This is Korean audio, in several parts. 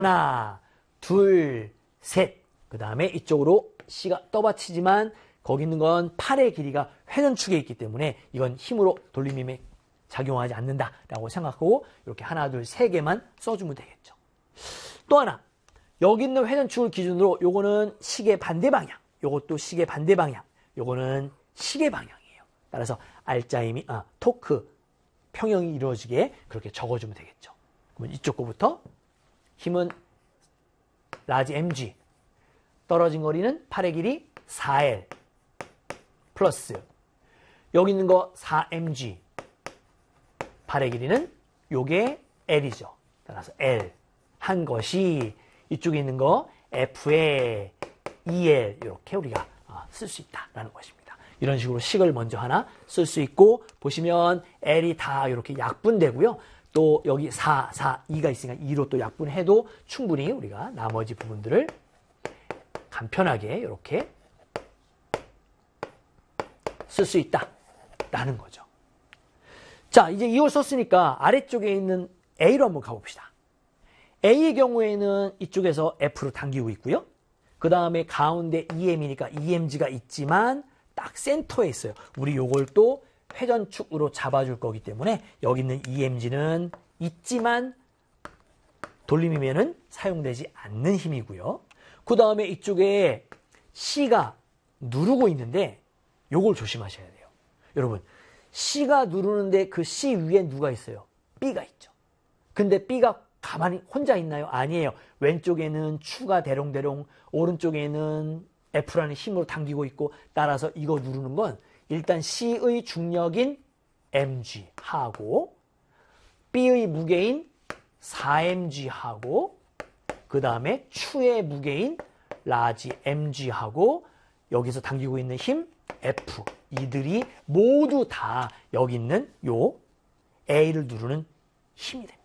하나, 둘, 셋. 그 다음에 이쪽으로 C가 떠받치지만 거기 있는 건 팔의 길이가 회전축에 있기 때문에 이건 힘으로 돌림힘에 작용하지 않는다라고 생각하고 이렇게 하나, 둘, 세 개만 써주면 되겠죠. 또 하나, 여기 있는 회전축을 기준으로 요거는 시계 반대 방향, 요것도 시계 반대 방향, 요거는 시계 방향이에요. 따라서 토크 평형이 이루어지게 그렇게 적어주면 되겠죠. 그러면 이쪽 거부터 힘은 라지 mg, 떨어진 거리는 팔의 길이 4L 플러스 여기 있는 거 4mg, 팔의 길이는 요게 L이죠. 따라서 L 한 것이 이쪽에 있는 거 F에 2L 이렇게 우리가 쓸 수 있다라는 것입니다. 이런 식으로 식을 먼저 하나 쓸 수 있고 보시면 L이 다 이렇게 약분되고요. 또 여기 2가 있으니까 2로 또 약분해도 충분히 우리가 나머지 부분들을 간편하게 이렇게 쓸 수 있다라는 거죠. 자, 이제 2를 썼으니까 아래쪽에 있는 A로 한번 가봅시다. A의 경우에는 이쪽에서 F로 당기고 있고요. 그 다음에 가운데 EM이니까 EMG가 있지만 딱 센터에 있어요. 우리 요걸 또 회전축으로 잡아줄 거기 때문에 여기 있는 EMG는 있지만 돌림이면은 사용되지 않는 힘이고요. 그 다음에 이쪽에 C가 누르고 있는데 요걸 조심하셔야 돼요. 여러분, C가 누르는데 그 C 위에 누가 있어요? B가 있죠. 근데 B가 가만히 혼자 있나요? 아니에요. 왼쪽에는 추가 대롱대롱, 오른쪽에는 F라는 힘으로 당기고 있고 따라서 이거 누르는 건 일단 C의 중력인 mg하고 B의 무게인 4mg하고 그 다음에 추의 무게인 라지 mg하고 여기서 당기고 있는 힘 F 이들이 모두 다 여기 있는 요 A를 누르는 힘이 됩니다.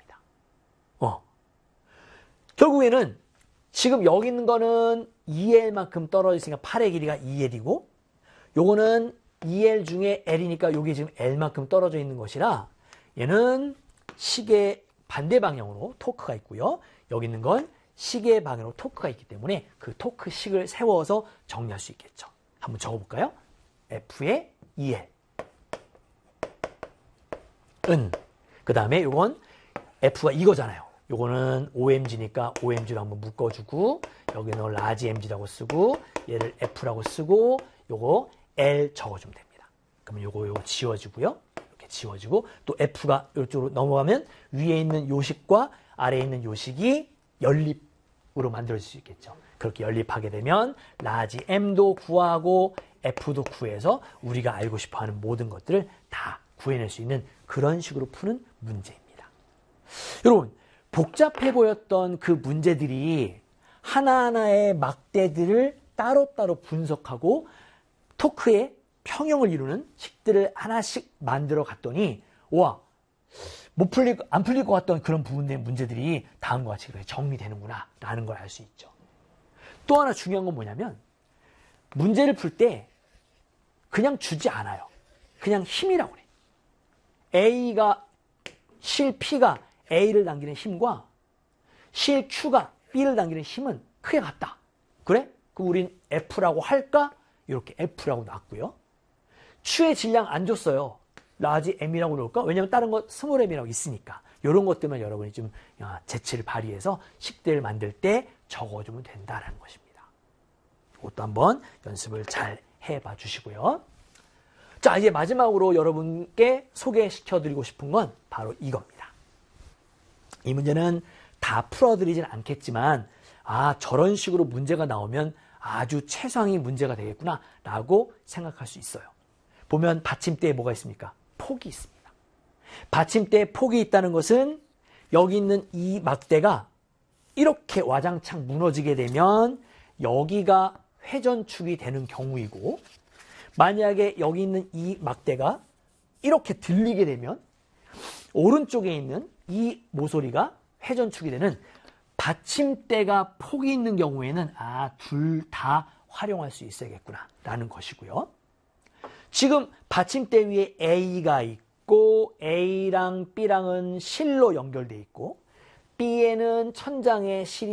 결국에는 지금 여기 있는 거는 2L만큼 떨어졌으니까 팔의 길이가 2L이고 요거는 2L 중에 L이니까 요게 지금 L만큼 떨어져 있는 것이라 얘는 시계 반대 방향으로 토크가 있고요. 여기 있는 건 시계 방향으로 토크가 있기 때문에 그 토크식을 세워서 정리할 수 있겠죠. 한번 적어볼까요? F의 2L 그 다음에 요건 F가 이거잖아요. 요거는 OMG니까 OMG로 한번 묶어주고 여기는 라지 MG라고 쓰고 얘를 F라고 쓰고 요거 L 적어주면 됩니다. 그러면 요거 지워지고요. 이렇게 지워지고 또 F가 이쪽으로 넘어가면 위에 있는 요식과 아래에 있는 요식이 연립으로 만들어질 수 있겠죠. 그렇게 연립하게 되면 라지 M도 구하고 F도 구해서 우리가 알고 싶어하는 모든 것들을 다 구해낼 수 있는 그런 식으로 푸는 문제입니다. 여러분, 복잡해 보였던 그 문제들이 하나하나의 막대들을 따로따로 분석하고 토크의 평형을 이루는 식들을 하나씩 만들어 갔더니 와, 안 풀릴 것 같던 그런 부분의 문제들이 다음과 같이 정리되는구나 라는 걸 알 수 있죠. 또 하나 중요한 건 뭐냐면 문제를 풀 때 그냥 주지 않아요. 그냥 힘이라고 그래. 실 P가 A를 당기는 힘과 실 Q가 B를 당기는 힘은 크게 같다. 그래? 그럼 우린 F라고 할까? 이렇게 F라고 놨고요. 추의 질량 안 줬어요. 라지 M이라고 넣을까? 왜냐면 다른 거 스몰 M이라고 있으니까. 이런 것들만 여러분이 좀 재치를 발휘해서 식대를 만들 때 적어주면 된다는 것입니다. 이것도 한번 연습을 잘 해봐 주시고요. 자, 이제 마지막으로 여러분께 소개시켜드리고 싶은 건 바로 이겁니다. 이 문제는 다 풀어드리진 않겠지만 저런 식으로 문제가 나오면 아주 최상위 문제가 되겠구나 라고 생각할 수 있어요. 보면 받침대에 뭐가 있습니까? 폭이 있습니다. 받침대에 폭이 있다는 것은 여기 있는 이 막대가 이렇게 와장창 무너지게 되면 여기가 회전축이 되는 경우이고 만약에 여기 있는 이 막대가 이렇게 들리게 되면 오른쪽에 있는 이 모서리가 회전축이 되는 받침대가 폭이 있는 경우에는 둘 다 활용할 수 있어야겠구나 라는 것이고요. 지금 받침대 위에 A가 있고 A랑 B랑은 실로 연결되어 있고 B에는 천장에 실이